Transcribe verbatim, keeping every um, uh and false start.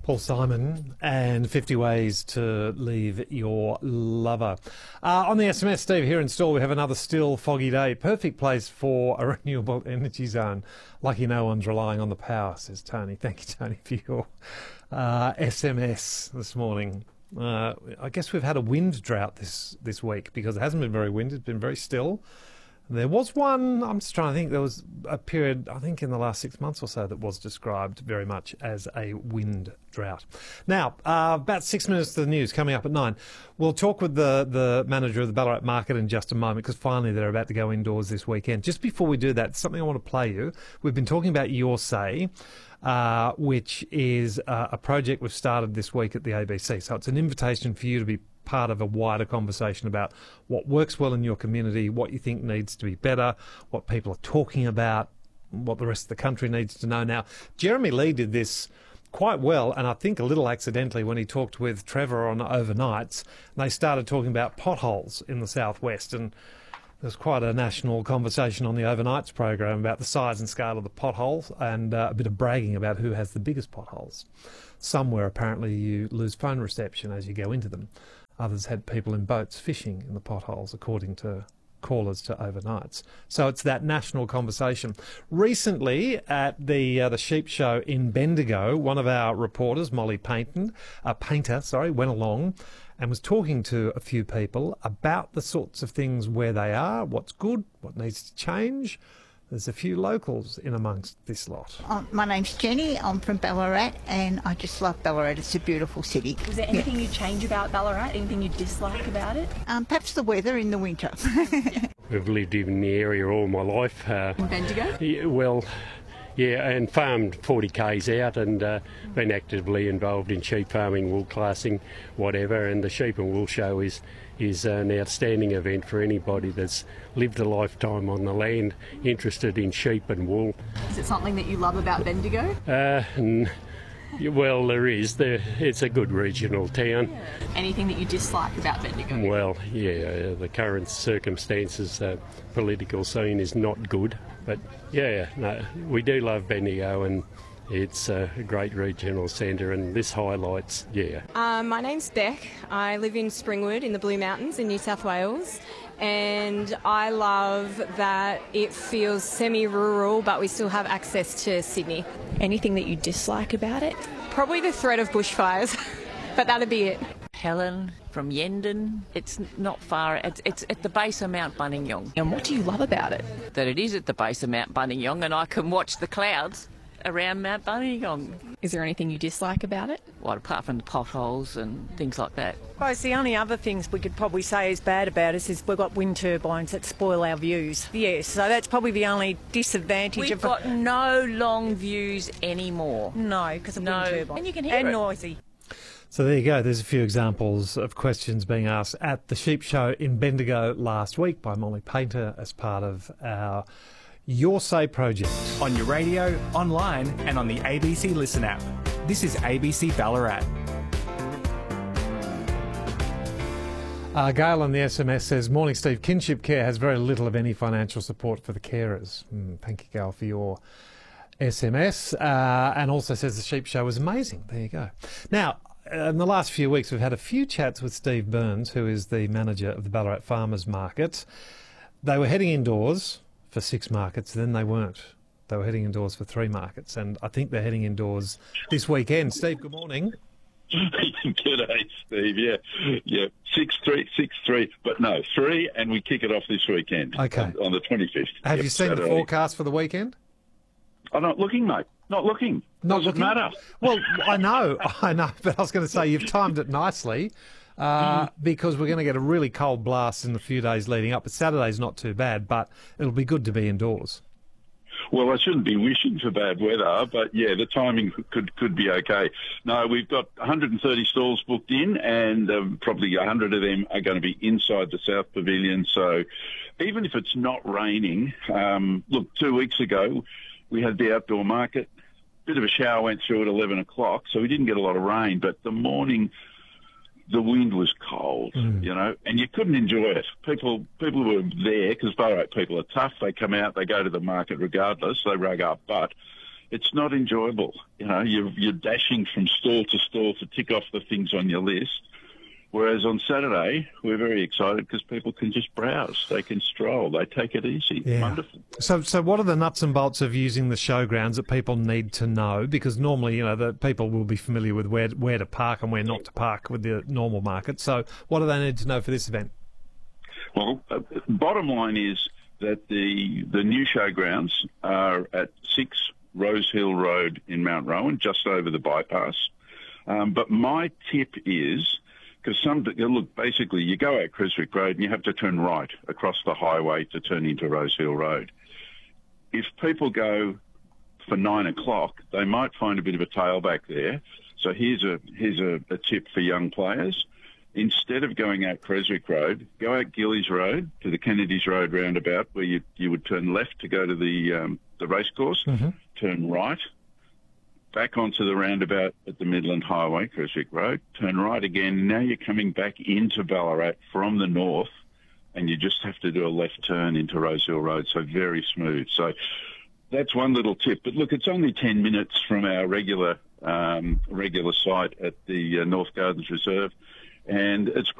Paul Simon and fifty Ways to Leave Your Lover. Uh, on the S M S, Steve, here in store, we have another still foggy day. Perfect place for a renewable energy zone. Lucky no one's relying on the power, says Tony. Thank you, Tony, for your uh, S M S this morning. Uh, I guess we've had a wind drought this, this week because it hasn't been very windy. It's been very still. There was one, I'm just trying to think, there was a period, I think in the last six months or so, that was described very much as a wind drought. Now, uh, about six minutes to the news coming up at nine. We'll talk with the, the manager of the Ballarat market in just a moment because finally they're about to go indoors this weekend. Just before we do that, something I want to play you. We've been talking about Your Say, uh, which is uh, a project we've started this week at the A B C. So it's an invitation for you to be part of a wider conversation about what works well in your community, what you think needs to be better, what people are talking about, what the rest of the country needs to know. Now, Jeremy Lee did this quite well, and I think a little accidentally when he talked with Trevor on Overnights, and they started talking about potholes in the southwest, and there's quite a national conversation on the Overnights program about the size and scale of the potholes and uh, a bit of bragging about who has the biggest potholes. Somewhere apparently you lose phone reception as you go into them. Others had people in boats fishing in the potholes, according to callers to Overnights. So it's that national conversation. Recently, at the uh, the Sheep Show in Bendigo, one of our reporters, Molly Painton, uh, Painter, sorry, went along and was talking to a few people about the sorts of things where they are, what's good, what needs to change. There's a few locals in amongst this lot. Um, my name's Jenny. I'm from Ballarat, and I just love Ballarat. It's a beautiful city. Was there anything yeah. you change about Ballarat? Anything you dislike about it? Um, perhaps the weather in the winter. We've lived in the area all my life. Uh, in Bendigo? Yeah, well, yeah, and farmed forty kays out and uh, been actively involved in sheep farming, wool classing, whatever. And the Sheep and Wool Show is is an outstanding event for anybody that's lived a lifetime on the land, interested in sheep and wool. Is it something that you love about Bendigo? Uh, n- well, there is. There, it's a good regional town. Yeah. Anything that you dislike about Bendigo? Well, yeah, uh, the current circumstances, uh, political scene is not good. But yeah, no, we do love Bendigo, and it's a great regional centre, and this highlights, yeah. Um, my name's Beck. I live in Springwood in the Blue Mountains in New South Wales, and I love that it feels semi-rural, but we still have access to Sydney. Anything that you dislike about it? Probably the threat of bushfires, but that'd be it. Helen from Yendon. It's not far. It's, it's at the base of Mount Buninyong. And what do you love about it? That it is at the base of Mount Buninyong, and I can watch the clouds around Mount Buninyong. Is there anything you dislike about it? Well, apart from the potholes and things like that. I suppose the only other things we could probably say is bad about us is we've got wind turbines that spoil our views. Yes, so that's probably the only disadvantage. We've of got no long views anymore. No, because of no. wind turbines. And you can hear and it. noisy. So there you go. There's a few examples of questions being asked at the Sheep Show in Bendigo last week by Molly Painter as part of our Your Say project. On your radio, online and on the A B C Listen app. This is A B C Ballarat. Uh, Gail on the S M S says, Morning Steve, Kinship Care has very little of any financial support for the carers. Mm, thank you, Gail, for your S M S. Uh, and also says the Sheep Show was amazing. There you go. Now, in the last few weeks, we've had a few chats with Steve Burns, who is the manager of the Ballarat Farmers Market. They were heading indoors for six markets, then they weren't. They were heading indoors for three markets, and I think they're heading indoors this weekend. Steve, good morning. G'day, Steve. Yeah, yeah, six three, six three, but no, three, and we kick it off this weekend. Okay, on, on the twenty-fifth. Have yep, you seen Saturday. the forecast for the weekend? I'm not looking, mate. Not looking. Not Doesn't looking. matter. Well, I know, I know, but I was going to say you've timed it nicely. Uh, mm. Because we're going to get a really cold blast in the few days leading up. But Saturday's not too bad, but it'll be good to be indoors. Well, I shouldn't be wishing for bad weather, but yeah, the timing could could be okay. No, we've got one hundred thirty stalls booked in, and um, probably one hundred of them are going to be inside the South Pavilion. So even if it's not raining, um, look, two weeks ago we had the outdoor market. Bit of a shower went through at eleven o'clock, so we didn't get a lot of rain, but the morning the wind was cold, mm. you know, and you couldn't enjoy it. People people were there because Ballarat people are tough. They come out, they go to the market regardless. They rug up. But it's not enjoyable. You know, you're, you're dashing from stall to stall to tick off the things on your list. Whereas on Saturday, we're very excited because people can just browse. They can stroll. They take it easy. Yeah. Wonderful. So, so what are the nuts and bolts of using the showgrounds that people need to know? Because normally, you know, the people will be familiar with where where to park and where not to park with the normal market. So what do they need to know for this event? Well, uh, bottom line is that the the new showgrounds are at six Rose Hill Road in Mount Rowan, just over the bypass. Um, but my tip is, because some, look, basically you go out Creswick Road and you have to turn right across the highway to turn into Rose Hill Road. If people go for nine o'clock, they might find a bit of a tailback there. So here's a here's a, a tip for young players. Instead of going out Creswick Road, go out Gillies Road to the Kennedy's Road roundabout, where you you would turn left to go to the um, the racecourse, mm-hmm. turn right, back onto the roundabout at the Midland Highway, Creswick Road, turn right again. Now you're coming back into Ballarat from the north, and you just have to do a left turn into Rose Hill Road, so very smooth. So that's one little tip. But look, it's only ten minutes from our regular um, regular site at the uh, North Gardens Reserve, and it's